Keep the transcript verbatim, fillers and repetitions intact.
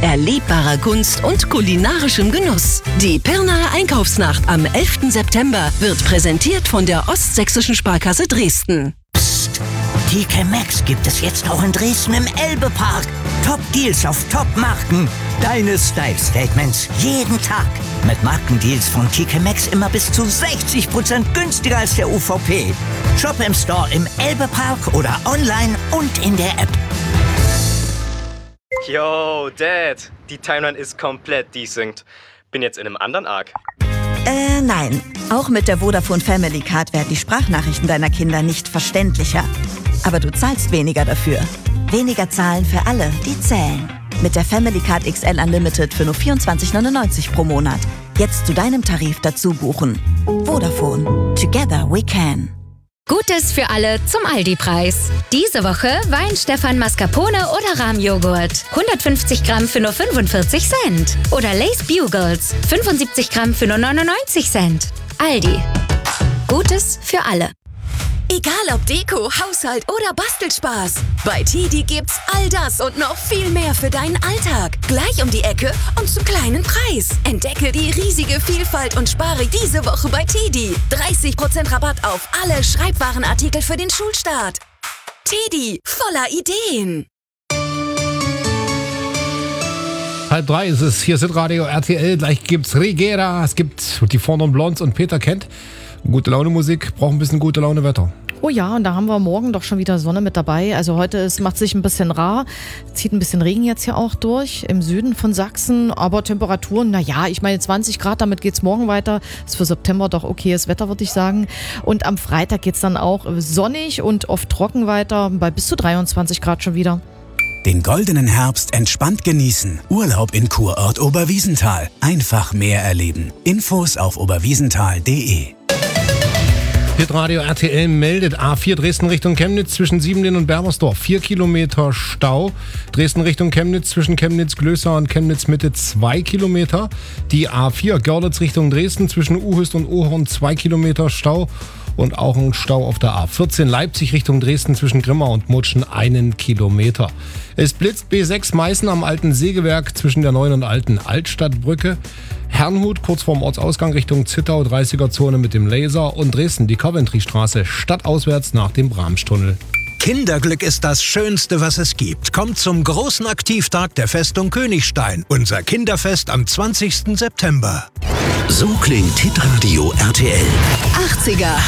erlebbarer Kunst und kulinarischem Genuss. Die Pirnaer Einkaufsnacht am elften September wird präsentiert von der Ostsächsischen Sparkasse Dresden. Psst. T K Maxx gibt es jetzt auch in Dresden im Elbe-Park. Top-Deals auf Top-Marken. Deine Style-Statements jeden Tag. Mit Markendeals von T K Maxx immer bis zu sechzig Prozent günstiger als der U V P. Shop im Store im Elbe-Park oder online und in der App. Yo, Dad, die Timeline ist komplett desynced. Bin jetzt in einem anderen Arc. Äh, nein. Auch mit der Vodafone Family Card werden die Sprachnachrichten deiner Kinder nicht verständlicher. Aber du zahlst weniger dafür. Weniger zahlen für alle, die zählen. Mit der Family Card X L Unlimited für nur vierundzwanzig neunundneunzig pro Monat. Jetzt zu deinem Tarif dazu buchen. Vodafone. Together we can. Gutes für alle zum Aldi-Preis. Diese Woche Wein Stefan Mascarpone oder Rahmjoghurt. hundertfünfzig Gramm für nur fünfundvierzig Cent. Oder Lay's Bugles. fünfundsiebzig Gramm für nur neunundneunzig Cent. Aldi. Gutes für alle. Egal ob Deko, Haushalt oder Bastelspaß. Bei Tedi gibt's all das und noch viel mehr für deinen Alltag. Gleich um die Ecke und zum kleinen Preis. Entdecke die riesige Vielfalt und spare diese Woche bei Tedi. dreißig Prozent Rabatt auf alle Schreibwarenartikel für den Schulstart. Tedi, voller Ideen. Halb drei ist es. Hier sind Radio R T L. Gleich gibt's Regera. Es gibt die Vorderen Blondes und Peter Kent. Gute Laune Musik, braucht ein bisschen gute Laune Wetter. Oh ja, und da haben wir morgen doch schon wieder Sonne mit dabei. Also heute ist, macht sich ein bisschen rar, zieht ein bisschen Regen jetzt hier auch durch im Süden von Sachsen. Aber Temperaturen, naja, ich meine zwanzig Grad, damit geht's morgen weiter. Ist für September doch okayes Wetter, würde ich sagen. Und am Freitag geht's dann auch sonnig und oft trocken weiter, bei bis zu dreiundzwanzig Grad schon wieder. Den goldenen Herbst entspannt genießen. Urlaub in Kurort Oberwiesenthal. Einfach mehr erleben. Infos auf oberwiesenthal punkt de. Hitradio R T L meldet A vier Dresden Richtung Chemnitz zwischen Siebenlin und Berbersdorf. Vier Kilometer Stau. Dresden Richtung Chemnitz zwischen Chemnitz-Glößer und Chemnitz-Mitte zwei Kilometer. Die A vier Görlitz Richtung Dresden zwischen Uhüst und Ohorn zwei Kilometer Stau. Und auch ein Stau auf der A vierzehn Leipzig Richtung Dresden zwischen Grimma und Mutschen einen Kilometer. Es blitzt B sechs Meißen am alten Sägewerk zwischen der neuen und alten Altstadtbrücke. Herrnhut kurz vorm Ortsausgang Richtung Zittau, dreißiger-Zone mit dem Laser. Und Dresden die Coventry-Straße stadtauswärts nach dem Bramstunnel. Kinderglück ist das Schönste, was es gibt. Kommt zum großen Aktivtag der Festung Königstein. Unser Kinderfest am zwanzigsten September. So klingt Hitradio R T L. achtziger